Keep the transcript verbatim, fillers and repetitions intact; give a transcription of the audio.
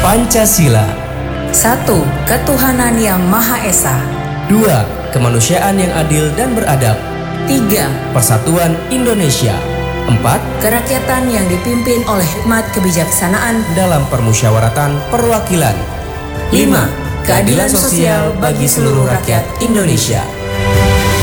Pancasila. Satu. Ketuhanan Yang Maha Esa. Dua. Kemanusiaan yang adil dan beradab. Tiga. Persatuan Indonesia. Empat. Kerakyatan yang dipimpin oleh hikmat kebijaksanaan dalam permusyawaratan perwakilan. Lima. Keadilan sosial bagi seluruh rakyat Indonesia.